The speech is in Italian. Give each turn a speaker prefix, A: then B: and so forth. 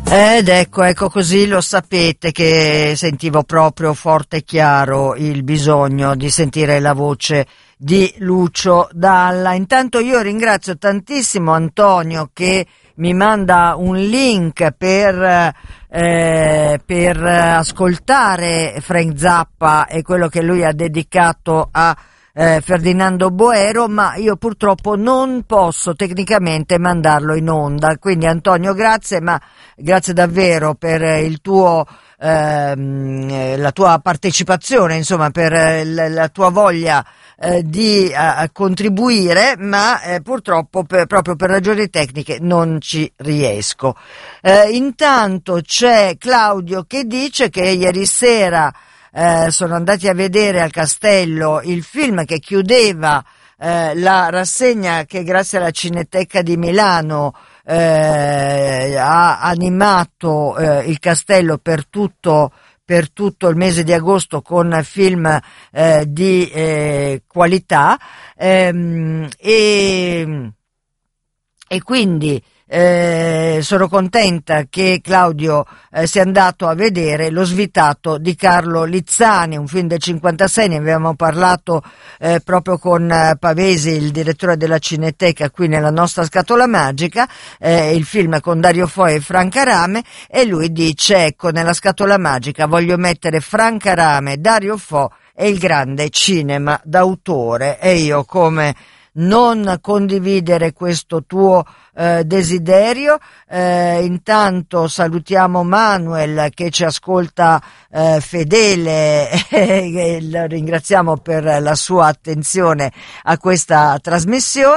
A: Ed ecco così lo sapete che sentivo proprio forte e chiaro il bisogno di sentire la voce di Lucio Dalla. Intanto io ringrazio tantissimo Antonio che mi manda un link per ascoltare Frank Zappa e quello che lui ha dedicato a Ferdinando Boero, ma io purtroppo non posso tecnicamente mandarlo in onda, quindi Antonio grazie, ma grazie davvero per il tuo la tua partecipazione, insomma, per la tua voglia di contribuire, ma purtroppo proprio per ragioni tecniche non ci riesco. Intanto c'è Claudio che dice che ieri sera sono andati a vedere al Castello il film che chiudeva la rassegna che grazie alla Cineteca di Milano ha animato il Castello per tutto il mese di agosto con film di qualità e quindi sono contenta che Claudio sia andato a vedere Lo svitato di Carlo Lizzani, un film del 56, ne avevamo parlato proprio con Pavesi, il direttore della Cineteca, qui nella nostra scatola magica, il film con Dario Fo e Franca Rame, e lui dice: ecco, nella scatola magica voglio mettere Franca Rame, Dario Fo e il grande cinema d'autore. E io, come non condividere questo tuo desiderio? Intanto salutiamo Manuel che ci ascolta fedele e lo ringraziamo per la sua attenzione a questa trasmissione.